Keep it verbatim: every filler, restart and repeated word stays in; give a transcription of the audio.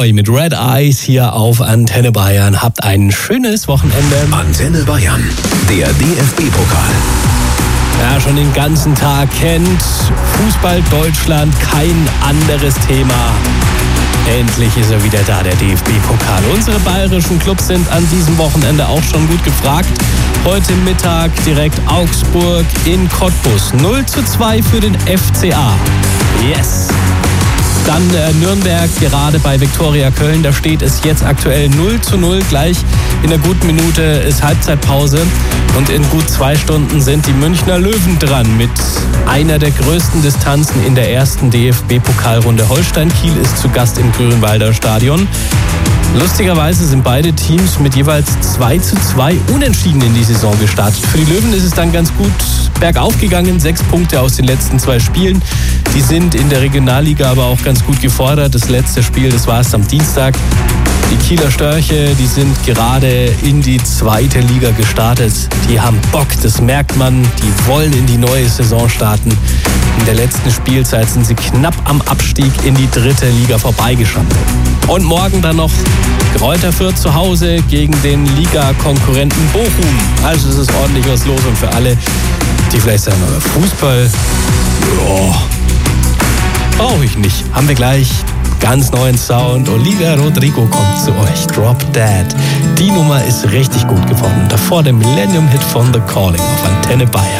Boy mit Red Eyes hier auf Antenne Bayern. Habt ein schönes Wochenende. Antenne Bayern, der D F B-Pokal. Ja, schon den ganzen Tag kennt Fußball Deutschland kein anderes Thema. Endlich ist er wieder da, der D F B-Pokal. Unsere bayerischen Clubs sind an diesem Wochenende auch schon gut gefragt. Heute Mittag direkt Augsburg in Cottbus. null zu zwei für den F C A. Yes! Dann äh, Nürnberg gerade bei Viktoria Köln. Da steht es jetzt aktuell null zu null. Gleich in einer guten Minute ist Halbzeitpause. Und in gut zwei Stunden sind die Münchner Löwen dran mit einer der größten Distanzen in der ersten D F B-Pokalrunde. Holstein Kiel ist zu Gast im Grünwalder Stadion. Lustigerweise sind beide Teams mit jeweils zwei zu zwei unentschieden in die Saison gestartet. Für die Löwen ist es dann ganz gut bergauf gegangen. Sechs Punkte aus den letzten zwei Spielen. Die sind in der Regionalliga aber auch ganz gut gefordert. Das letzte Spiel, das war es am Dienstag. Die Kieler Störche, die sind gerade in die zweite Liga gestartet. Die haben Bock, das merkt man. Die wollen in die neue Saison starten. In der letzten Spielzeit sind sie knapp am Abstieg in die dritte Liga vorbeigeschrammt. Und morgen dann noch Greuther Fürth zu Hause gegen den Liga-Konkurrenten Bochum. Also es ist ordentlich was los und für alle, die vielleicht sagen, Fußball, oh, brauche ich nicht. Haben wir gleich ganz neuen Sound. Olivia Rodrigo kommt zu euch. Drop Dead. Die Nummer ist richtig gut geworden. Davor der Millennium-Hit von The Calling auf Antenne Bayern.